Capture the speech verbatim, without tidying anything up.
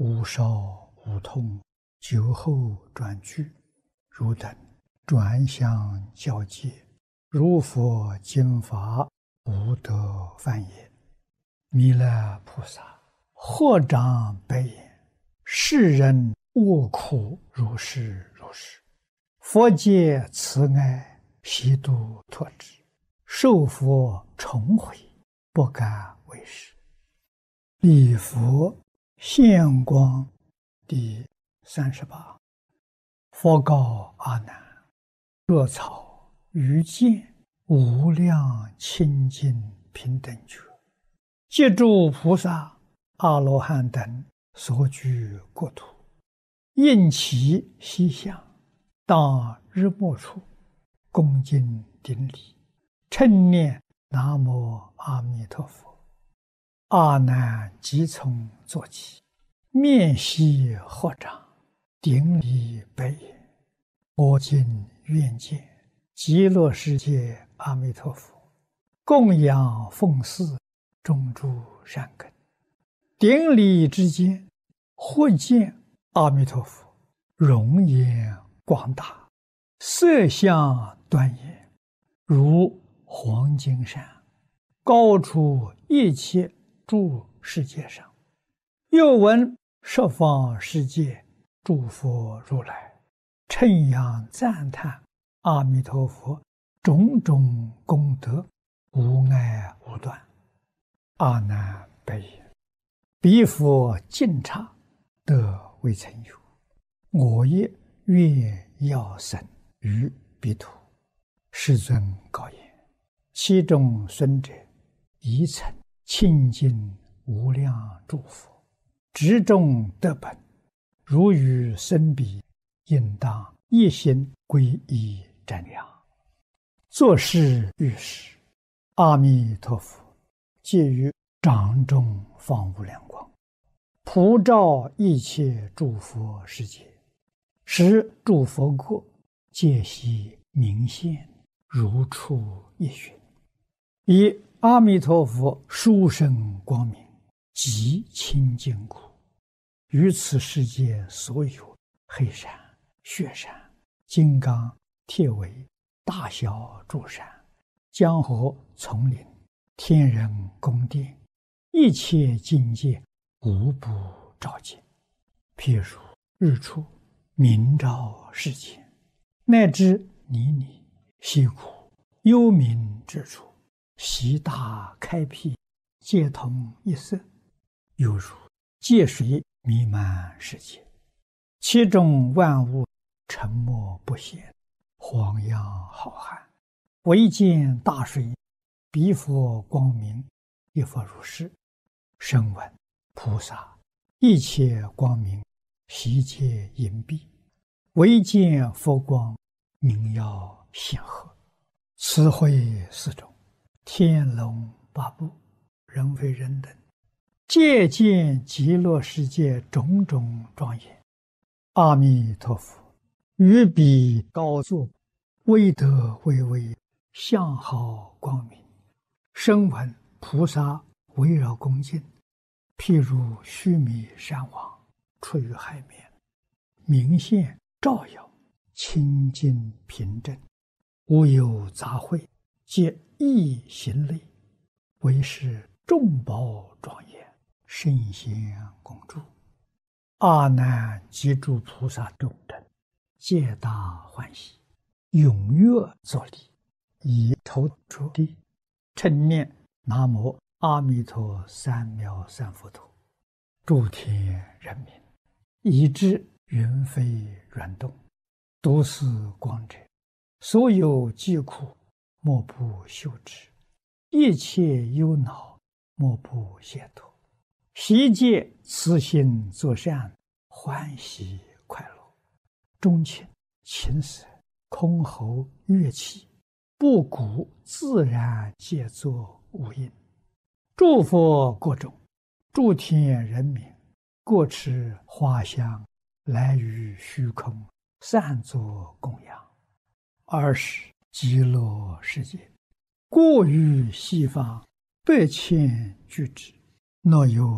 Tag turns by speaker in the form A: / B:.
A: 无烧无痛，酒后转句，汝等转相交接，如佛经法，无得犯也。弥勒菩萨合掌白言：世人恶苦如是如是，佛界慈爱，悉度脱之，受佛重回，不敢为是。礼佛现光第三十八。佛告阿难：若草于见无量清净平等觉，借诸菩萨阿罗汉等所居国土，应其西向，当日没处，恭敬顶礼，称念南无阿弥陀佛。阿难即从坐起，面悉合掌，顶礼白言：我今愿见极乐世界阿弥陀佛，供养奉祀种诸善根。顶礼之间，或见阿弥陀佛容颜广大，色相端严，如黄金山，高出一切诸世界上。又闻十方世界诸佛如来称扬赞叹阿弥陀佛种种功德，无碍无断。阿难白言：彼佛尽刹，得未曾有，我也愿要生于彼土。世尊告言：其中孙者，宜曾清净无量诸佛，执众得本，如与生彼，应当一心皈依瞻仰。作是遇时，阿弥陀佛借于掌中放无量光，普照一切诸佛世界，使诸佛国皆悉明现，如出一寻。以阿弥陀佛殊胜光明，极清净故，于此世界所有黑山、雪山、金刚、铁围、大小诸山、江河、丛林、天人宫殿，一切境界无不照见。譬如日出明照世间，乃至泥泞、溪谷、幽冥之处，悉大开辟，皆同一色，犹如界水弥漫世界，其中万物沉默不显，荒洋浩瀚，唯见大水，彼佛光明，亦复如是。声闻菩萨一切光明，悉皆隐蔽，唯见佛光，明耀显赫。此会四种，天龙八部，人非人等，皆见极乐世界种种庄严。阿弥陀佛于彼高坐，威德巍巍，相好光明。声闻菩萨围绕恭敬，譬如须弥山王出于海面，明现照耀，清净平正，无有杂秽，皆一行类，为是众宝庄严，圣贤恭祝。阿难及诸菩萨众等，皆大欢喜，踊跃作礼，以头着地，称念南无阿弥陀三藐三佛陀。诸天人民，以至云飞软动，读是光者，所有疾苦，莫不休止；一切忧恼，莫不解脱。悉皆慈心作善，欢喜快乐。钟磬、琴瑟、箜篌、乐器，布谷自然皆作无应。诸佛国中，诸天人民，各持花香，来于虚空，散作供养。尔时极乐世界，过于西方百千俱胝，若有